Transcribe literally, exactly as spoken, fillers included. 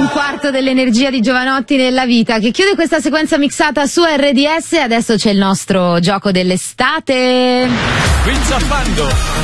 quarto dell'energia di Giovanotti nella vita, che chiude questa sequenza mixata su R D S. Adesso c'è il nostro gioco dell'estate. Qui zappando